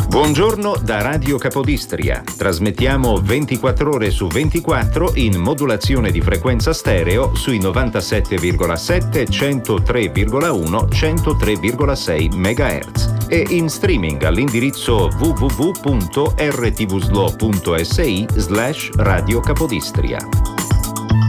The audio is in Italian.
Buongiorno da Radio Capodistria. Trasmettiamo 24 ore su 24 in modulazione di frequenza stereo sui 97,7, 103,1, 103,6 MHz e in streaming all'indirizzo www.rtvslo.si/Radio Capodistria.